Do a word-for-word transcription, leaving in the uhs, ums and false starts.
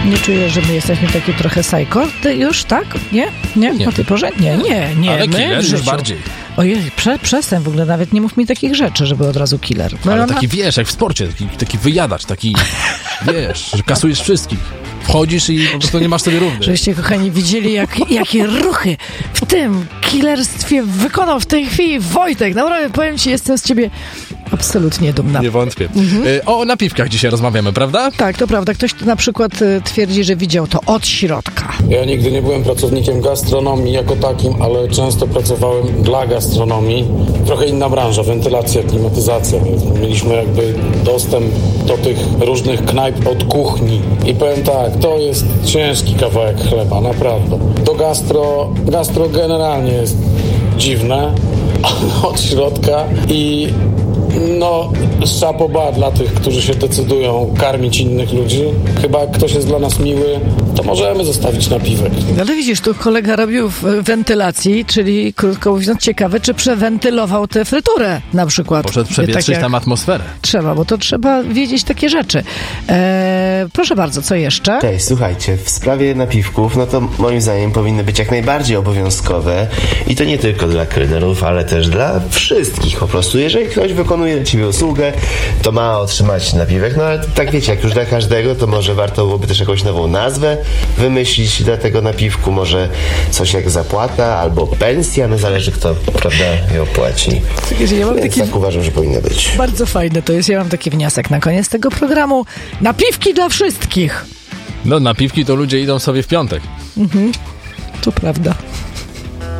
Nie czujesz, że my jesteśmy takie trochę psycho? Ty już, tak? Nie? Nie? Nie. O tej porze? Nie, nie, nie. Ale my killer w już życiu. bardziej. Ojej, prze, przestań w ogóle, nawet nie mów mi takich rzeczy, żeby od razu killer. No, Ale ona- taki, wiesz, jak w sporcie, taki, taki wyjadacz, taki, wiesz, że kasujesz wszystkich. Wchodzisz i po prostu nie masz sobie równych. Żebyście, kochani, widzieli, jak, jakie ruchy w tym killerstwie wykonał w tej chwili Wojtek. Naprawdę, powiem ci, jestem z ciebie absolutnie dumna. Nie wątpię. Y, O napiwkach dzisiaj rozmawiamy, prawda? Tak, to prawda. Ktoś tu na przykład y, twierdzi, że widział to od środka. Ja nigdy nie byłem pracownikiem gastronomii jako takim, ale często pracowałem dla gastronomii. Trochę inna branża, wentylacja, klimatyzacja. Mieliśmy jakby dostęp do tych różnych knajp od kuchni. I powiem tak, to jest ciężki kawałek chleba, naprawdę. To gastro, gastro generalnie jest dziwne, ale od środka i no, szapoba dla tych, którzy się decydują karmić innych ludzi. Chyba jak ktoś jest dla nas miły, to możemy zostawić napiwek. Ale widzisz, tu kolega robił w wentylacji, czyli krótko mówiąc ciekawe, czy przewentylował tę fryturę na przykład. Poszedł przewietrzyć Tak jak tam atmosferę. trzeba, bo to trzeba wiedzieć takie rzeczy. Eee, proszę bardzo, co jeszcze? Cześć, słuchajcie, w sprawie napiwków, no to moim zdaniem powinny być jak najbardziej obowiązkowe i to nie tylko dla kelnerów, ale też dla wszystkich po prostu. Jeżeli ktoś wykonuje dla ciebie usługę, to ma otrzymać napiwek, no ale tak wiecie, jak już dla każdego, to może warto byłoby też jakąś nową nazwę wymyślić dla tego napiwku, może coś jak zapłata albo pensja, no zależy kto, prawda, ją płaci. Ja mam Więc taki tak uważam, że powinno być. bardzo fajne to jest. Ja mam taki wniosek na koniec tego programu. Napiwki dla wszystkich. No napiwki to ludzie idą sobie w piątek. To prawda.